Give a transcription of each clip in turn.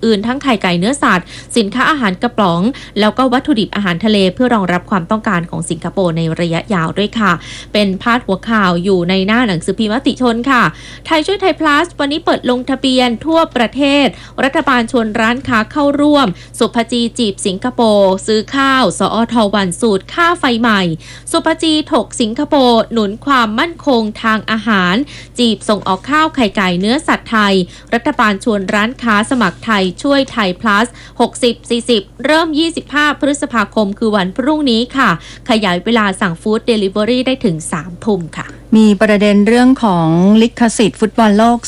อื่นๆทั้งไข่ไก่เนื้อสัตว์สินค้าอาหารกระป๋องแล้วก็วัตถุดิบอาหารทะเลเพื่อรองรับความต้องการของสิงคโปร์ในระยะยาวด้วยค่ะเป็นพาดหัวข่าวอยู่ในหน้าหนังสือพิมพ์มติชนค่ะไทยช่วยไทย plus วันนี้เปิดลงทะเบียนทั่วประเทศรัฐบาลชวนร้านค้าเข้าร่วมสุภจีจีบสิงคโปร์ซื้อข้าวสอทวันสูตรค่าไฟใหม่สุภจีถกสิงคโปร์หนุนความมั่นคงทางอาหารจีบส่งออกข้าวไข่ไก่เนื้อสัตว์ไทยรัฐบาลชวนร้านค้าสมัครไทยช่วยไทย plus 60-40 เริ่ม25พฤษภาคมคือวันพรุ่งนี้ค่ะขยายเวลาสั่งฟู้ดเดลิเวอรี่ได้ถึง3 ทุ่มค่ะมีประเด็นเรื่องของลิขสิทธิ์ฟุตบอลโลก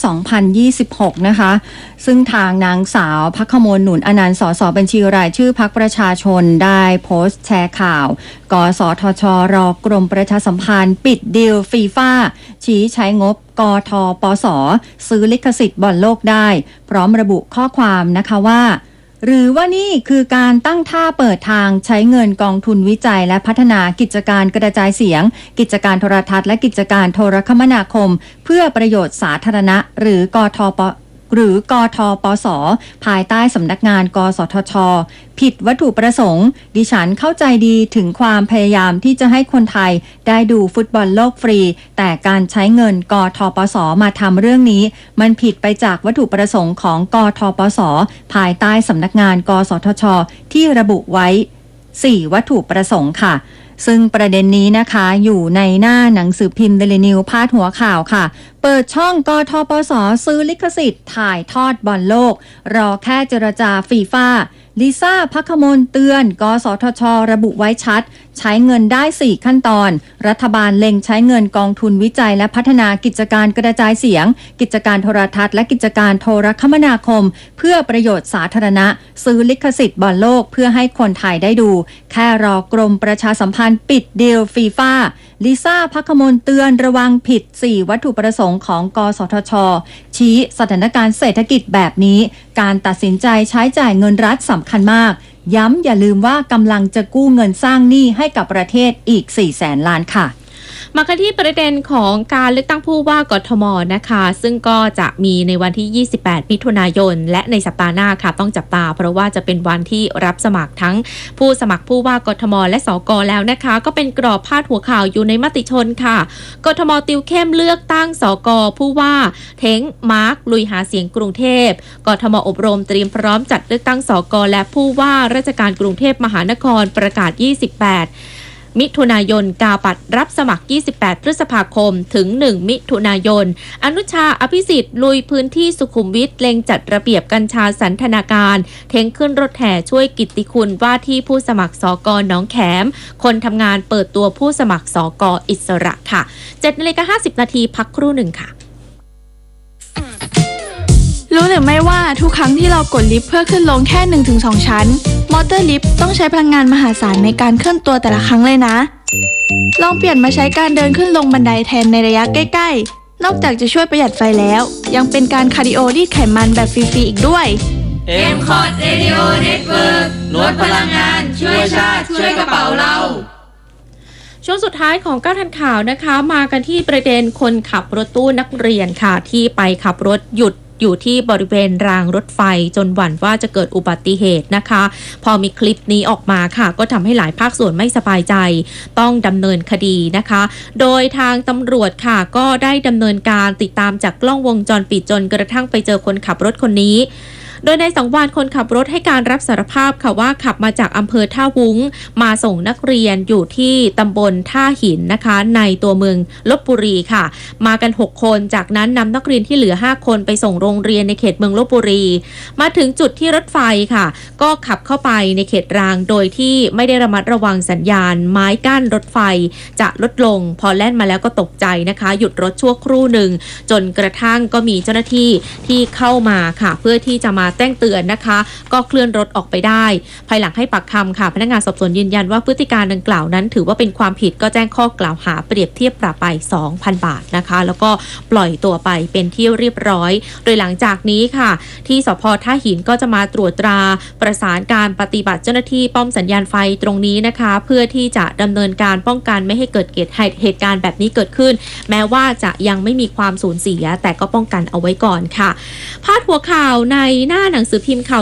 2026 นะคะซึ่งทางนางสาวภัคมล หนุนอนันต์ สสบัญชีรายชื่อพรรคประชาชนได้โพสต์แชร์ข่าวกสทช.รกรมประชาสัมพันธ์ปิดดีลฟีฟ่าชี้ใช้งบกทปส.ซื้อลิขสิทธิ์บอลโลกได้พร้อมระบุข้อความนะคะว่าหรือว่านี่คือการตั้งท่าเปิดทางใช้เงินกองทุนวิจัยและพัฒนากิจการกระจายเสียงกิจการโทรทัศน์และกิจการโทรคมนาคมเพื่อประโยชน์สาธารณะหรือกทปส.ภายใต้สำนักงานกสทช.ผิดวัตถุประสงค์ดิฉันเข้าใจดีถึงความพยายามที่จะให้คนไทยได้ดูฟุตบอลโลกฟรีแต่การใช้เงินกทปส.มาทำเรื่องนี้มันผิดไปจากวัตถุประสงค์ของกทปส.ภายใต้สำนักงานกสทช.ที่ระบุไว้4วัตถุประสงค์ค่ะซึ่งประเด็นนี้นะคะอยู่ในหน้าหนังสือพิมพ์ Daily News พาดหัวข่าวค่ะเปิดช่องกทปส.ซื้อลิขสิทธิ์ถ่ายทอดบอลโลกรอแค่เจรจาฟีฟ่าลิซ่าภัคมลเตือนกสทช.ระบุไว้ชัดใช้เงินได้4ขั้นตอนรัฐบาลเล็งใช้เงินกองทุนวิจัยและพัฒนากิจการกระจายเสียงกิจการโทรทัศน์และกิจการโทรคมนาคมเพื่อประโยชน์สาธารณะซื้อลิขสิทธิ์บอลโลกเพื่อให้คนไทยได้ดูแค่รอกรมประชาสัมพันธ์ปิดดีลฟีฟ่าลิซ่าภัคมลเตือนระวังผิด4วัตถุประสงค์ของกสทช.ชี้สถานการณ์เศรษฐกิจแบบนี้การตัดสินใจใช้จ่ายเงินรัฐสำคัญมากย้ำอย่าลืมว่ากำลังจะกู้เงินสร้างหนี้ให้กับประเทศอีก 400,000 ล้านค่ะมากันที่ประเด็นของการเลือกตั้งผู้ว่ากทมนะคะซึ่งก็จะมีในวันที่28มิถุนายนและในสัปดาห์หน้าค่ะต้องจับตาเพราะว่าจะเป็นวันที่รับสมัครทั้งผู้สมัครผู้ว่ากทมและสกแล้วนะคะก็เป็นกรอบพาดหัวข่าวอยู่ในมติชนค่ะกทมติวเข้มเลือกตั้งสกผู้ว่าเท้งมาร์คลุยหาเสียงกรุงเทพกทมอบรมเตรียมพร้อมจัดเลือกตั้งสกและผู้ว่าราชการกรุงเทพมหานครประกาศ28มิถุนายนกาบัตรรับสมัคร28พฤษภาคมถึง1มิถุนายนอนุชาอภิสิทธิ์ลุยพื้นที่สุขุมวิทเล็งจัดระเบียบกัญชาสันทนาการเท้งขึ้นรถแห่ช่วยกิตติคุณว่าที่ผู้สมัครสกหนองแขมคนทำงานเปิดตัวผู้สมัครสกอิสระค่ะ 7:50 นาทีพักครู่หนึ่งค่ะรู้หรือไม่ว่าทุกครั้งที่เรากดลิฟต์เพื่อขึ้นลงแค่ 1-2 ชั้นมอเตอร์ลิฟต์ต้องใช้พลังงานมหาศาลในการเคลื่อนตัวแต่ละครั้งเลยนะลองเปลี่ยนมาใช้การเดินขึ้นลงบันไดแทนในระยะใกล้ๆนอกจากจะช่วยประหยัดไฟแล้วยังเป็นการคาร์ดิโอรีดไขมันแบบฟรีๆอีกด้วย M-Cot Radio Network ลดพลังงานช่วยชาติช่วยกระเป๋าเราช่วงสุดท้ายของ9ทันข่าวนะคะมากันที่ประเด็นคนขับรถตู้นักเรียนค่ะที่ไปขับรถหยุดอยู่ที่บริเวณรางรถไฟจนหวั่นว่าจะเกิดอุบัติเหตุนะคะพอมีคลิปนี้ออกมาค่ะก็ทำให้หลายภาคส่วนไม่สบายใจต้องดำเนินคดีนะคะโดยทางตำรวจค่ะก็ได้ดำเนินการติดตามจากกล้องวงจรปิดจนกระทั่งไปเจอคนขับรถคนนี้โดยในสังวาลคนขับรถให้การรับสารภาพค่ะว่าขับมาจากอำเภอท่าวุ้งมาส่งนักเรียนอยู่ที่ตำบลท่าหินนะคะในตัวเมืองลพบุรีค่ะมากัน6คนจากนั้นนำนักเรียนที่เหลือ5คนไปส่งโรงเรียนในเขตเมืองลพบุรีมาถึงจุดที่รถไฟค่ะก็ขับเข้าไปในเขตรางโดยที่ไม่ได้ระมัดระวังสัญญาณไม้กั้นรถไฟจะลดลงพอแล่นมาแล้วก็ตกใจนะคะหยุดรถชั่วครู่หนึ่งจนกระทั่งก็มีเจ้าหน้าที่ที่เข้ามาค่ะเพื่อที่จะมาแจ้งเตือนนะคะก็เคลื่อนรถออกไปได้ภายหลังให้ปากคำค่ะพนักงานสอบสวนยืนยันว่าพฤติการดังกล่าวนั้นถือว่าเป็นความผิดก็แจ้งข้อกล่าวหาเปรียบเทียบปรับไป 2,000 บาทนะคะแล้วก็ปล่อยตัวไปเป็นที่เรียบร้อยโดยหลังจากนี้ค่ะที่สภ.ท่าหินก็จะมาตรวจตราประสานการปฏิบัติเจ้าหน้าที่ป้อมสัญญาณไฟตรงนี้นะคะเพื่อที่จะดำเนินการป้องกันไม่ให้เกิดเหตุการณ์แบบนี้เกิดขึ้นแม้ว่าจะยังไม่มีความสูญเสียแต่ก็ป้องกันเอาไว้ก่อนค่ะพาดหัวข่าวในหน้าหนังสือพิมพ์ข่าว